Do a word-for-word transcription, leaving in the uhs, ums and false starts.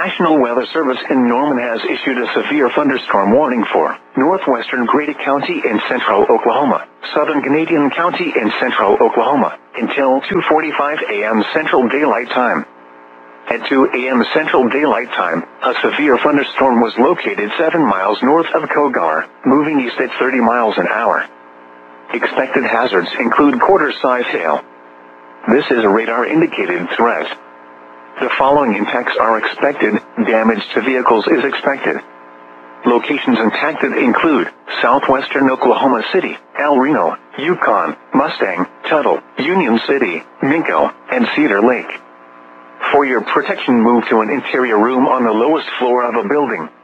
National Weather Service in Norman has issued a severe thunderstorm warning for northwestern Grady County and central Oklahoma, southern Canadian County and central Oklahoma, until two forty-five a m Central Daylight Time. At two a m Central Daylight Time, a severe thunderstorm was located seven miles north of Kogar, moving east at thirty miles an hour. Expected hazards include quarter-size hail. This is a radar-indicated threat. The following impacts are expected. Damage to vehicles is expected. Locations impacted include southwestern Oklahoma City, El Reno, Yukon, Mustang, Tuttle, Union City, Minko, and Cedar Lake. For your protection, move to an interior room on the lowest floor of a building.